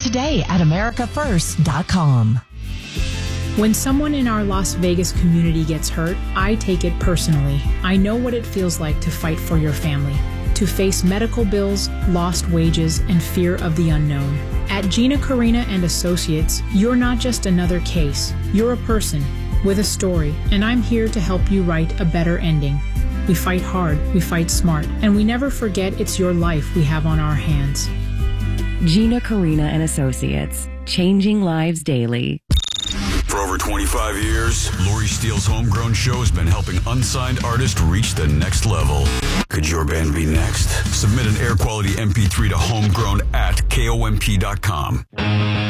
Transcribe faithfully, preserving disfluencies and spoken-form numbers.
today at america first dot com. When someone in our Las Vegas community gets hurt, I take it personally. I know what it feels like to fight for your family, to face medical bills, lost wages, and fear of the unknown. At Gina Carina and Associates, you're not just another case. You're a person with a story, and I'm here to help you write a better ending. We fight hard, we fight smart, and we never forget it's your life we have on our hands. Gina Carina and Associates, changing lives daily. For over twenty-five years, Lori Steele's Homegrown Show has been helping unsigned artists reach the next level. Could your band be next? Submit an air quality M P three to homegrown at komp dot com.